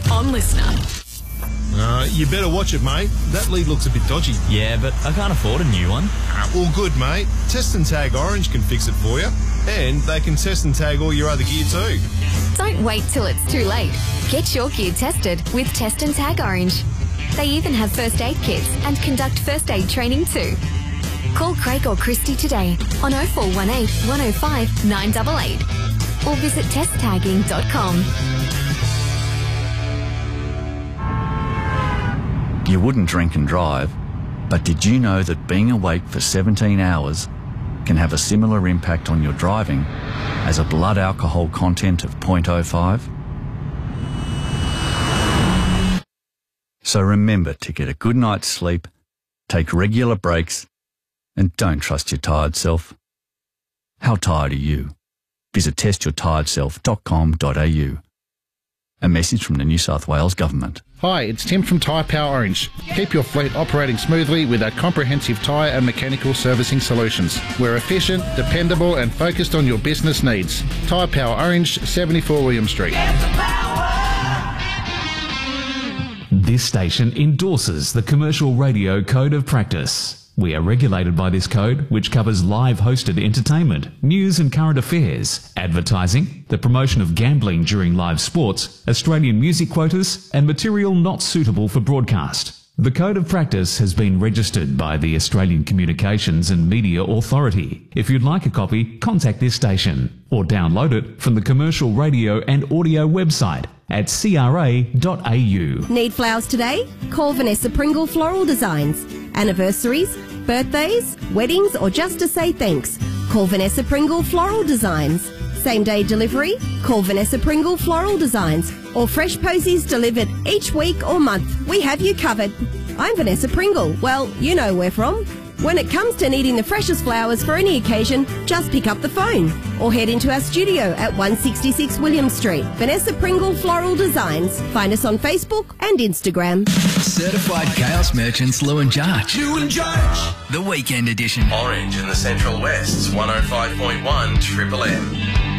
today on Listener. You better watch it, mate. That lead looks a bit dodgy. Yeah, but I can't afford a new one. Well, good, mate. Test and Tag Orange can fix it for you. And they can test and tag all your other gear too. Don't wait till it's too late. Get your gear tested with Test and Tag Orange. They even have first aid kits and conduct first aid training too. Call Craig or Christy today on 0418 105 988 or visit testtagging.com. You wouldn't drink and drive, but did you know that being awake for 17 hours can have a similar impact on your driving as a blood alcohol content of 0.05? So remember to get a good night's sleep, take regular breaks, and don't trust your tired self. How tired are you? Visit testyourtiredself.com.au. A message from the New South Wales Government. Hi, it's Tim from Tyre Power Orange. Keep your fleet operating smoothly with our comprehensive tyre and mechanical servicing solutions. We're efficient, dependable and focused on your business needs. Tyre Power Orange, 74 William Street. This station endorses the Commercial Radio Code of Practice. We are regulated by this code, which covers live hosted entertainment, news and current affairs, advertising, the promotion of gambling during live sports, Australian music quotas, and material not suitable for broadcast. The Code of Practice has been registered by the Australian Communications and Media Authority. If you'd like a copy, contact this station or download it from the Commercial Radio and Audio website at cra.au. Need flowers today? Call Vanessa Pringle Floral Designs. Anniversaries, birthdays, weddings, or just to say thanks. Call Vanessa Pringle Floral Designs. Same day delivery? Call Vanessa Pringle Floral Designs. Or fresh posies delivered each week or month. We have you covered. I'm Vanessa Pringle. Well, you know where from. When it comes to needing the freshest flowers for any occasion, just pick up the phone or head into our studio at 166 William Street. Vanessa Pringle Floral Designs. Find us on Facebook and Instagram. Certified Chaos Merchants Lou and Judge. Lou and Judge. The Weekend Edition. Orange in the Central West's 105.1 Triple M.